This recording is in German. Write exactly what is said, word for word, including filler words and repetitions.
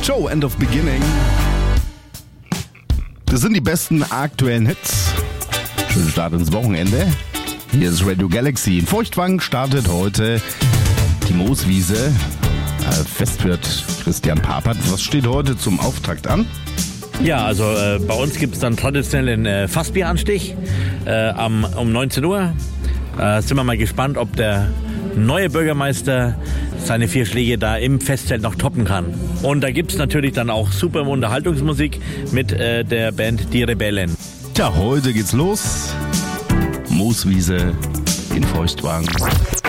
Joe, End of Beginning. Das sind die besten aktuellen Hits. Schönen Start ins Wochenende. Hier ist Radio Galaxy. In Feuchtwangen startet heute die Mooswiese. Festwirt Christian Papert. Was steht heute zum Auftakt an? Ja, also äh, bei uns gibt es dann traditionell einen äh, Fassbieranstich äh, am, um neunzehn Uhr. Äh, sind wir mal gespannt, ob der neue Bürgermeister seine vier Schläge da im Festzelt noch toppen kann. Und da gibt es natürlich dann auch super Unterhaltungsmusik mit äh, der Band Die Rebellen. Tja, heute geht's los. Mooswiese in Feuchtwangen.